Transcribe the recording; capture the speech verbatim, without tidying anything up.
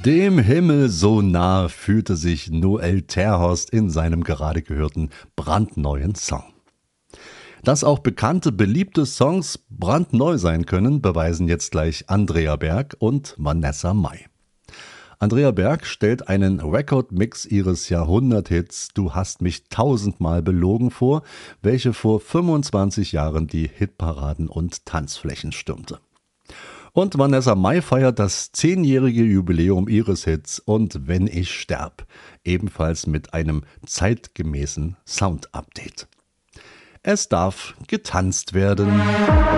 Dem Himmel so nah fühlte sich Noel Terhorst in seinem gerade gehörten brandneuen Song. Dass auch bekannte, beliebte Songs brandneu sein können, beweisen jetzt gleich Andrea Berg und Vanessa Mai. Andrea Berg stellt einen Record-Mix ihres Jahrhundert-Hits »Du hast mich tausendmal belogen« vor, welche vor fünfundzwanzig Jahren die Hitparaden und Tanzflächen stürmte. Und Vanessa Mai feiert das zehnjährige Jubiläum ihres Hits »Und wenn ich sterb«, ebenfalls mit einem zeitgemäßen Sound-Update. Es darf getanzt werden.